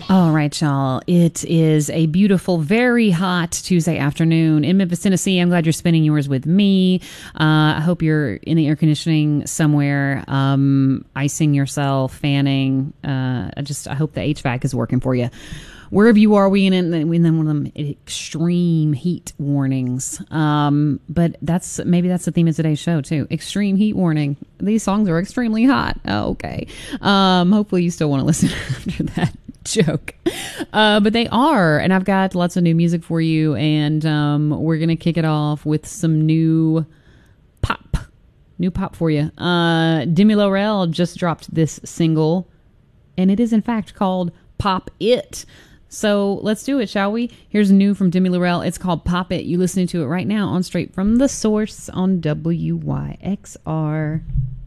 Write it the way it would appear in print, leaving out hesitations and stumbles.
All right, y'all. It is a beautiful, very hot Tuesday afternoon in Memphis, Tennessee. I'm glad you're spending yours with me. I hope you're in the air conditioning somewhere, icing yourself, fanning. I hope the HVAC is working for you. Wherever you are, we in one of them extreme heat warnings. But maybe that's the theme of today's show too. Extreme heat warning. These songs are extremely hot. Oh, okay. Hopefully you still want to listen after that joke. But they are, and I've got lots of new music for you, and we're gonna kick it off with some new pop for you. Demi Lovato just dropped this single, and it is in fact called Pop It. So let's do it, shall we? Here's new from Demi Lovato. It's called Pop It. You listening to it right now on Straight from the Source on WYXR.